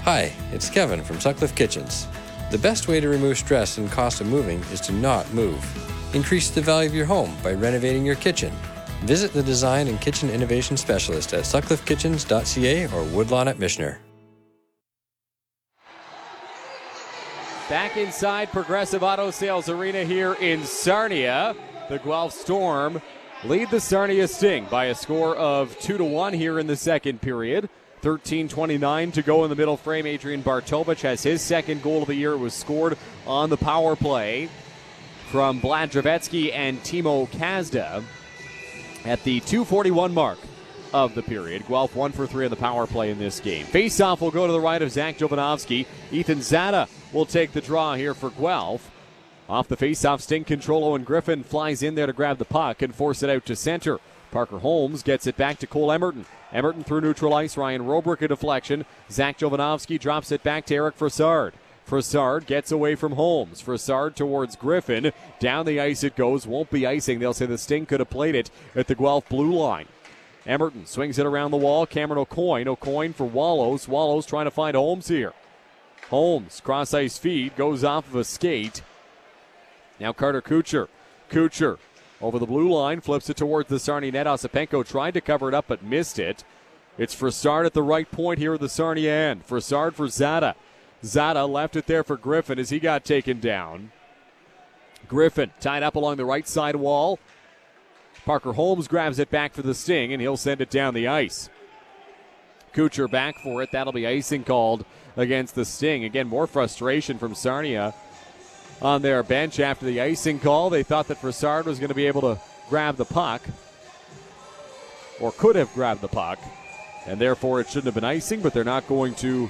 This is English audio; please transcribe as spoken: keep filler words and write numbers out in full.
Hi, it's Kevin from Sutcliffe Kitchens. The best way to remove stress and cost of moving is to not move. Increase the value of your home by renovating your kitchen. Visit the Design and Kitchen Innovation Specialist at sutcliffe kitchens dot c a or Woodlawn at Michener. Back inside Progressive Auto Sales Arena here in Sarnia. The Guelph Storm lead the Sarnia Sting by a score of two to one here in the second period. thirteen twenty-nine to go in the middle frame. Adrian Bartovich has his second goal of the year. It was scored on the power play from Vlad Dravetsky and Timo Kazda at the two forty-one mark of the period. Guelph one for three on the power play in this game. Face-off will go to the right of Zach Jovanovski. Ethan Zada will take the draw here for Guelph. Off the face-off, Sting control. Owen Griffin flies in there to grab the puck and force it out to center. Parker Holmes gets it back to Cole Emerton. Emerton through neutral ice. Ryan Robrick a deflection. Zach Jovanovski drops it back to Eric Frassard. Frassard gets away from Holmes. Frassard towards Griffin. Down the ice it goes. Won't be icing. They'll say the Sting could have played it at the Guelph blue line. Emerton swings it around the wall. Cameron O'Coin. O'Coin for Wallows. Wallows trying to find Holmes here. Holmes, cross ice feed, goes off of a skate. Now Carter Kucher. Kucher over the blue line, flips it towards the Sarnia net. Osipenko tried to cover it up but missed it. It's Frassard at the right point here at the Sarnia end. Frassard for Zada. Zada left it there for Griffin as he got taken down. Griffin tied up along the right side wall. Parker Holmes grabs it back for the Sting, and he'll send it down the ice. Kucher back for it. That'll be icing called against the Sting. Again, more frustration from Sarnia on their bench after the icing call. They thought that Frassard was going to be able to grab the puck, or could have grabbed the puck, and therefore it shouldn't have been icing, but they're not going to